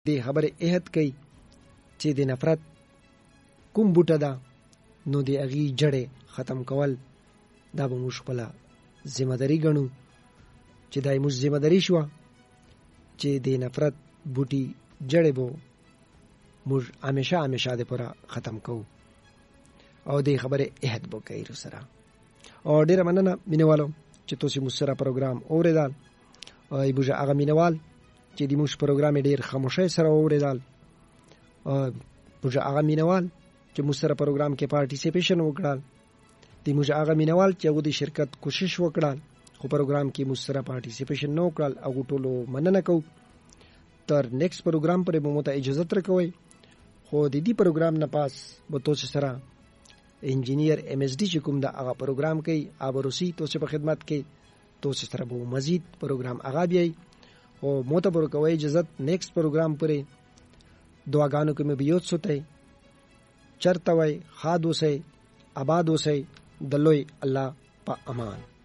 دې خبره عهد کوي چې د نفرت کوم بوټه ده نو د هغې جړې ختم کول دا به موږ خپله ذمه داري ګڼو چې دا موږ ذمه داري شوه چې د نفرت بوټي جړې به موږ همیشه دپاره ختم کوو او دې خبرې عهد به کوي سره. او ډېره مننه مینهوالو چې تاسو موږ سره پروګرام اورېدل. موږ هغه مینهوال چې د موږ پروګرام ډېر خاموشۍ سره اورېدل، موږ هغه مینهوال چې موږ سره پروګرام کې پارټیسیپیشن وکړل، د موږ هغه مینهوال چې هغه د شرکت کوشش وکړل خو پروګرام کې موږ سره پارټیسیپیشن نه وکړل، هغه ټولو مننه کوو. تر نیکسټ پروګرام پورې به مو ته اجازه راکوئ. خو د دې پروګرام نه پاس به تاسو سره انجینیر ایم ایس ډي چې کوم دا هغه پروګرام کوي هغه روسي تاسو په خدمت کې تاسو سره به مزید پروګرام هغه بیاي. او مو ته ورکوي اجازه نیکسټ پروګرام پورې دعاګانو کې مې بیوت سوته چرته وای خاد اوسئ آباد اوسئ د لوی الله په امان.